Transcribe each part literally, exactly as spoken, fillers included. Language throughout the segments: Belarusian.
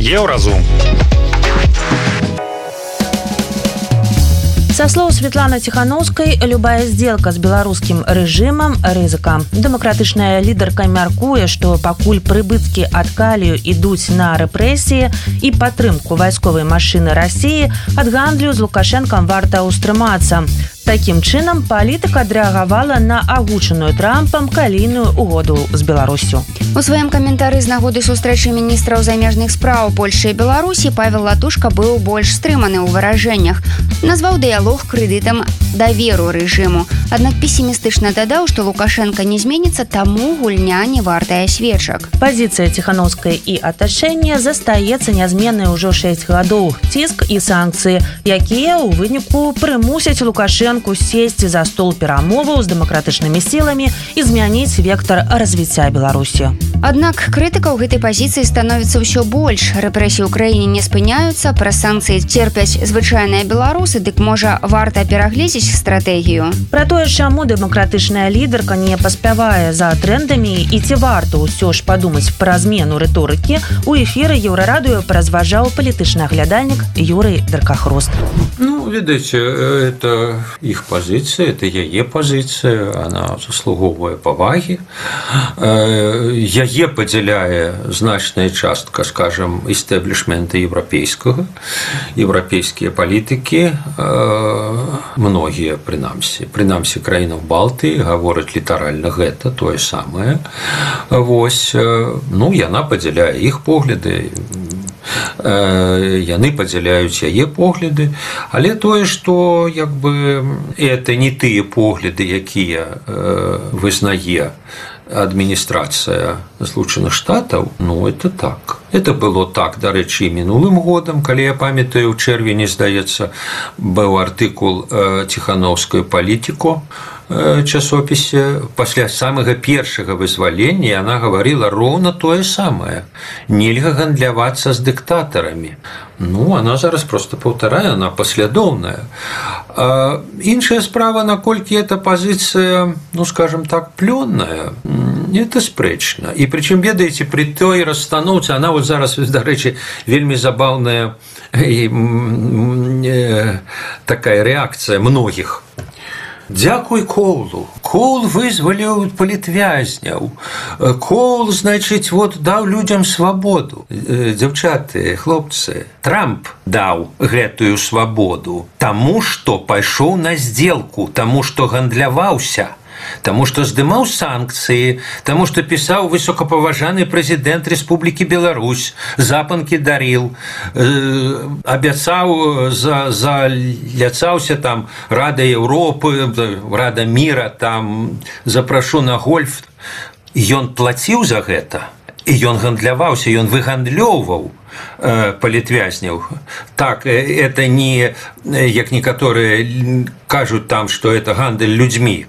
Еўразум. Со слов Светланы Тихановской, любая сделка с белорусским режимом – рызыка. Демократичная лидерка мяркуе, что пакуль прыбытки от калию идут на репрессии и падтрымку вайсковай машины России, от гандлю с Лукашенком варта устрыматься. Таким чынам, палітыка адрэагавала на агучаную Трампам калійную угоду з Беларусю. У сваім каментары з нагоды сустрэчы міністраў замежных спраў Польшчы і Беларусі Павел Латушка быў больш стрыманы ў выражэннях. Назваў дыялог крэдытам даверу рэжыму. Аднак пессімістычна дадаў, што Лукашенко не зменіцца, таму гульня не вартая свечак. Пазіцыя Тихановскай і атачэння застаецца нязменнай ужо шэсць гадоў. Ціск і санкцыі, якія ў выніку прымусяць Лукашенко сесці за стол перамоваў з дэмакратычнымі сіламі і змяніць вектар развіцця Беларусі. Аднак крытыкаў гэтай пазіцыі становіцца ўсё больш. Рэпрэсіі ў краіне не спыняюцца, праз санкцыі церпяць звычайныя беларусы, дык можа варта перагледзець стратэгію. Пра тое, чаму дэмакратычная лідарка не паспявае за трэндамі і ці варта ўсё ж падумаць пра змену рыторыкі, у эфіры Еўрарадыё паразважаў палітычны аглядальнік Юрый Даркахрост. Ну, видите, это их позиция, это яе позиция, она заслуговывае павагі. Яе падзяляе значная частка, скажем, эстаблішмента еўрапейскага, еўрапейскія палітыкі, многія, прынамсі, прынамсі краінаў Балтыі гавораць літаральна гэта, тое самае. Вось, ну, яна падзяляе іх погляды, яны падзяляюць яе погляды, але тое, што як бы это не тыя погляды, якія вызнае адміністрацыя Злучаных Штатаў, ну это так. Это было так, дарэчы, і мінулым годам, калі я памятаю, у чэрвені, здаецца, быў артыкул Тихановскай «Палітіко» часопісе, пасля самага першага вызвалення яна гаварыла роўна тое самае. Нельга гандлявацца з дыктатарамі. Ну, она зараз просто паўтарае, она паслядоўная. А іншая справа, наколькі эта пазіцыя, ну, скажем так, плённая, это спрэчна. І прычым, ведаеце, при той расстаноўцы, она вот зараз, дарэчы, вельмі забаўная такая рэакцыя многіх. Дзякуй Коулу. Коул вызваліў палітвязняў. Коул, значыць, вот даў людзям свабоду. Дзяўчаты, хлопцы, Трамп даў гэтую свабоду, таму што пайшоў на здзелку, таму што гандляваўся, таму што здымаў санкцыі, таму што пісаў высокапаважаны прэзідэнт Рэспублікі Беларусь, запанкі дарыў, э, абяцаў, за, заляцаўся там Рада Еўропы, Рада міра, там запрашу на гольф. Ён плаціў за гэта, і ён гандляваўся, ён выгандлёўваў палітвязняў. Так, это не, як некаторыя кажуць там, што это гандаль людзьмі.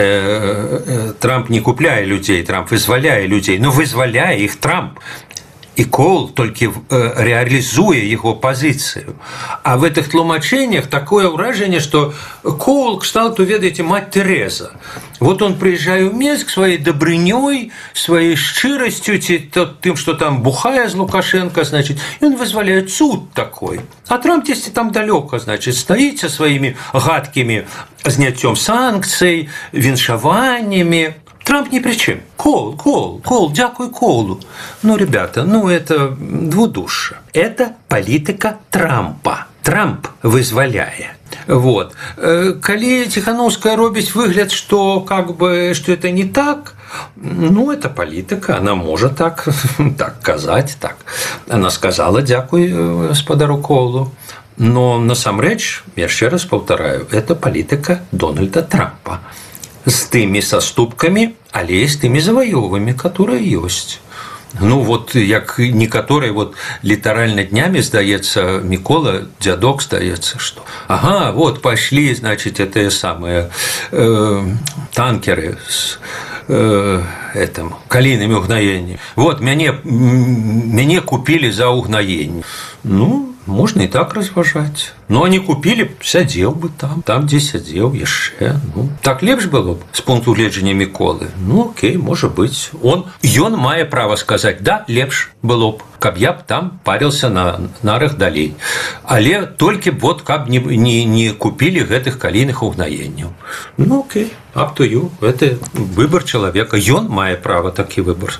Трамп не купляе людзей, Трамп вызваляе людзей, но вызваляе іх Трамп. І Коул толькі реалізуе яго пазіцыю. А в этих тлумачэннях такое ўражанне, што Коул кшталту, ведаеце, мать Тереза. Вот он приезжае ў Мінск сваёй дабрынёй, сваёй шчырасцю, ці тым, што там бухае з Лукашенко, значит, і он вызваляе цуд такой. А Трамп дзесьці там далёка, значит, стаіць са сваімі гадкімі зняццём санкцый, віншаваннямі. Трамп ни при чем. Коул, Коул, Коул, дякуй Коулу. Ну, ребята, ну это двудушие. Это политика Трампа. Трамп вызволяе. Вот. Калі Тихановская робіць выгляд, что как бы, что это не так, ну, это политика, она может так, так казать, так. Она сказала дякуй спадару Коулу. Но насамрэч, я еще раз повторяю, это политика Дональда Трампа. С тымі саступкамі, але і з тымі заваёвамі, которые ёсць. Ну, вот, як некаторыя вот літаральна днямі, здаецца, Мікола, дзядок, здаецца, што ага, вот, пашлі, значит, это самыя э, танкеры з э, этим, калійнымі угнаеннямі. Вот, мяне, мяне купілі за угнаенне. Ну, можно и так разважать. Но они купили, сядзеў бы там, там, где сядзеў яшчэ. Ну, так лепш было б, з пункту гледжання Міколы. Ну, окей, может быть. Он, ён мае права сказать, да, лепш. было б, каб я б там парился на нарах далей. Але толькі б вот каб не, не, не купили гэтых калійных угнаенняў. Ну окей, up to you. Это выбор человека. Ён мае право такі выбор.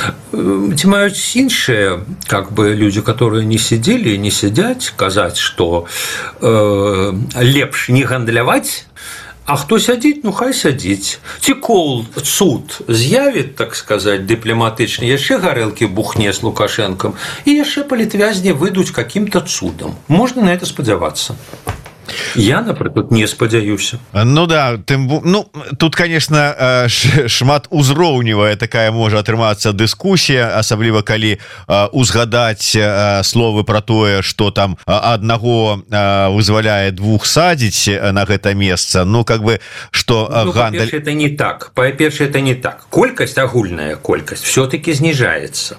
Ці маюць іншыя как бы люди, которые не сидели и не сидят, казаць, что э, лепш не гандляваць. А хто сядзіць, ну хай сядзіць. Ці Коул суд з'явіць, так сказать, дыпламатычна, яшчэ гарэлкі бухне з Лукашэнкам, і яшчэ палітвязні выйдуць каким-то цудам. Можна на это спадзявацца. Я, например, не спадзяюся. Ну да, тым, ну, тут, конечно, шмат узроўневая такая можа атрымацца дыскусія, асабліва калі узгадаць словы про тое, что там аднаго вызваляе двух садзіць на гэта месца. Ну как бы что ну, гандаль... это не так. Па-першае, это не так. Колькасць, агульная колькасць все-таки снижается.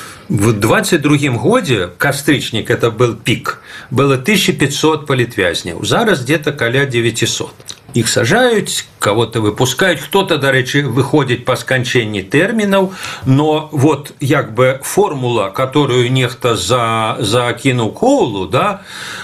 В двадцать другим году, кастрычник, это был пик, было тысяча пятьсот палітвязняў, зараз где-то каля девятьсот. Их сажают, кого-то выпускают, кто-то, до речи, выходит по скончении терминов, но вот как бы формула, которую нехто за, закинул Коулу, да,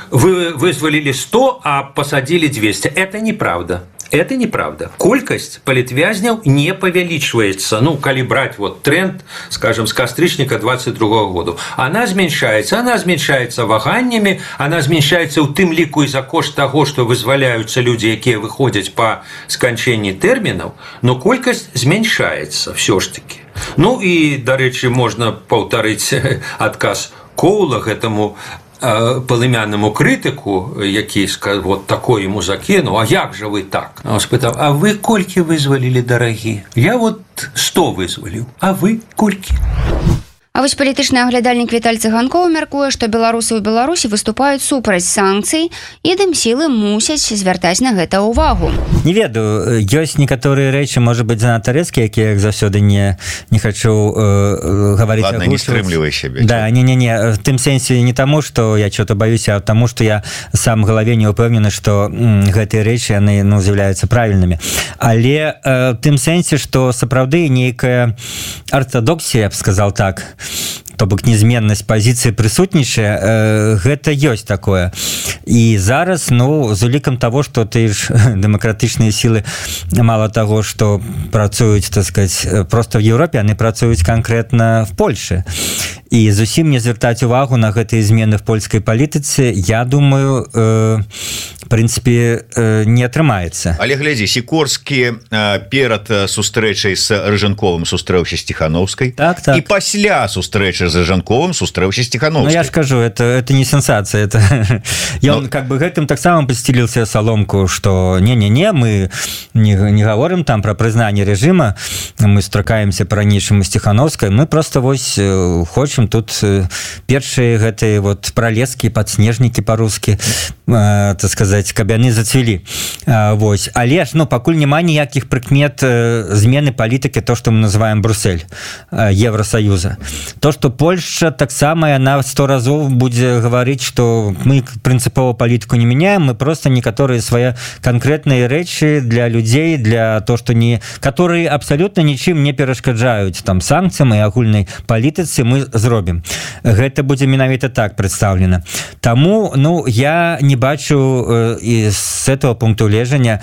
вы вызволили сто, а посадили двести. Это неправда. Это неправда. Колькость палітвязняў не павялічваецца. Ну, калі брать вот тренд, скажем, с кастрычника двадцать другого года, она зменшается. Она зменшается ваганнями, она зменшается ў тым ліку і за кошт того, что вызваляются люди, якія выходят по скончении терминов, но колькость зменшается все ж таки. Ну и, до речи, можно повторить отказ Коула гэтаму полымяннаму крытыку, які вот такой ему закинул, а як же вы так? Он спытаў, а вы колькі вызвалілі, дарагі? Я вот сто вызваліў, а вы колькі? А вось палітычны аглядальнік Віталь Цыганкоў мяркуе, што беларусы ў Беларусі выступаюць супраць санкцый, і тым сілы мусяць звяртаць на гэта ўвагу. Не ведаю, ёсць некаторыя рэчы, можа быць, занадта рэзкія, якія, як заўсёды, не, не хачу э, гаварыць. Ладно, не стрымлівай сябе. Да, не-не-не, в тым сэнсе не таму, што я чого-то баюся, а таму, што я сам в галаве не ўпэўнены, што м, гэтыя рэчы, яны, ну, з'яўляюцца правільнымі. Але э, в тым сэнсе, што сапраўды нейкая артадоксія, я б сказал так, то бок незменнасць пазіцыі прысутнічае, э, гэта ёсць такое. І зараз, ну, з улікам того, што ты ж дэмакратычныя сілы, мало таго, што працуюць, так сказать, просто в Еўропе, яны працуюць канкрэтна в Польшы. І зусім не звяртаць увагу на гэтыя змены в польскай палітыцы, я думаю, э, в прынцыпе, э, не атрымаецца. Але глядзі, Сікорскі э, перад сустрэчай з Рыжанковым сустрэўся з Ціхановскай, так, так. І пасля сустрэчы з Рыжанковым сустрэўся з Ціхановскай. Ну я ж кажу, это, это не сенсацыя, это... я он как бы гэтым таксама падсціліўся саломку, што не-не-не, мы не, не гаворым там пра прызнанне рэжыма, мы стракаемся па-ранейшаму з Ціхановскай, мы просто вось хочам тут першыя гэтыя вот пралескі, падснежнікі па-рускі, э, так сказаць, каб яны зацвілі. Э, вось. Але ж, ну, пакуль няма ніякіх прыкмет э, змены палітыкі, то, што мы называем Брюссель, э, Евросоюза. То, што Польша таксама, яна сто разоў будзе гаварыць, што мы прынцыпова палітыку не мяняем, мы просто некаторыя свае канкрэтныя рэчы для людзей, для то, што не... которые абсалютна нічым не перашкаджаюць там санкцыям і агульнай палітыцы, мы зробім. Гэта будзе менавіта так прадстаўлена. Таму, ну, я не бачу э, і з этого пункту гледжання,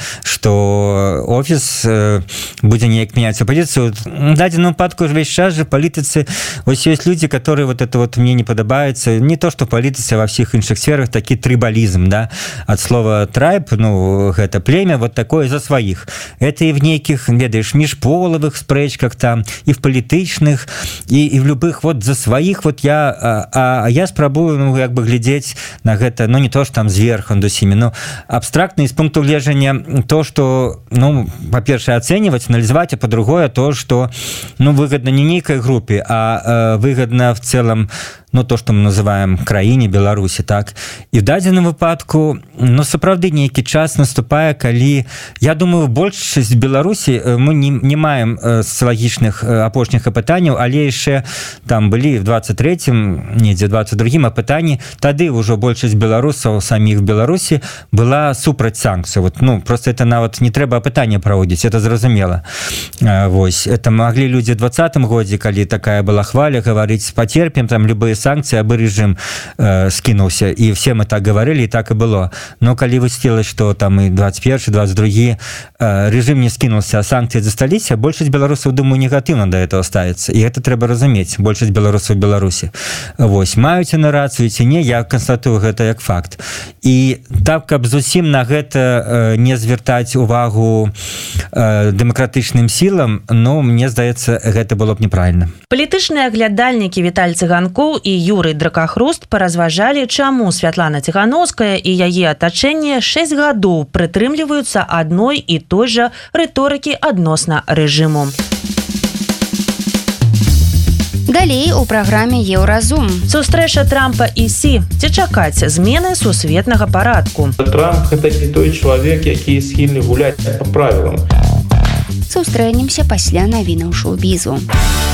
што офіс э, будзе неяк мяняць палітыцыю. В дадзеным выпадку ж весь час же палітыцы, вось ёсць людзі, которые вот это вот мне не падабаецца, не то, што палітыцы ва ўсіх іншых сферах, такі трыбалізм, да, ад слова трайб, ну, гэта племя, вот такое за сваіх. Это і в нейкіх, ведаеш, міжполавых спрэчках там, і в палітычных, і, і в любых вот за сваіх, вот я, а, а я спрабую, ну, як бы глядзець на гэта, ну, не то, што там зверху над усімі, ну, абстрактна, з пункту гледжання то, што, ну, па-першае, ацэньваць, аналізаваць, а па-другое, то, што, ну, выгадна не нейкай групе, а э, выгадна в целом, ну то что мы называем краіне Беларусі, так, і в дадзеным выпадку, ну сапраўды нейкі час наступае, калі, я думаю, большасць Беларусі мы не, не маем социалагічных апошніх апытанняў, але яшчэ там былі в двадцать третьем, недзе двадцать другім апытанні, тады ўжо большасць беларусаў саміх в Беларусі была супраць санкцый. Вот, ну просто это нават не трэба апытанне праводзіць, это зразумела. Вось, это маглі людзі в двадцатым годзе, калі такая была хваля, гаварыць пацерпім там любые санкцыі, абы рэжым э, скінуўся, і все мы так гаварылі, і так і было. Но калі высветлілася, што там і двадцать першы, двадцать другі э, рэжым не скінуўся, а санкцыі засталіся, большасць беларусаў, думаю, негатыўна да этого ставіцца, і гэта трэба разумець, большасць беларусаў в Беларусі. Вось, маюць яны рацыю ці не, я канстатую гэта як факт. І так, каб зусім на гэта э, не звяртаць увагу э, дэмакратычным сілам, ну, мне здаецца, гэта было б неправільна. Палітычныя аглядальнікі Віталь Цыганкоў і Юрый Дракахруст паразважалі, чаму Святлана Ціхановская і яе атачэнне шэсць гадоў прытрымліваюцца адной і той жа рыторыкі адносна рэжыму. Далей у праграме Еўразум. Сустрэча Трампа і Сі. Ці чакаць змены сусветнага парадку? Трамп – гэта не той чалавек, які схільны гуляць па правілам. Сустрэнемся пасля навінаў шоу-бізу.